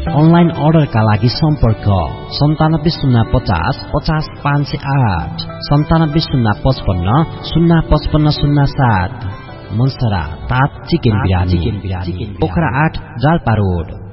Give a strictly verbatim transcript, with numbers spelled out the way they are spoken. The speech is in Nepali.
अनलाइन अर्डरका लागि सम्पर्क सन्तानब्बे शून्य पचास पचास पाँच सय आठ सन्तानब्बे शून्य पचपन्न शून्य पचपन्न शून्य सात। मनसरा तात चिकन बिरानी पोखरा आठ जाल्पा रोड।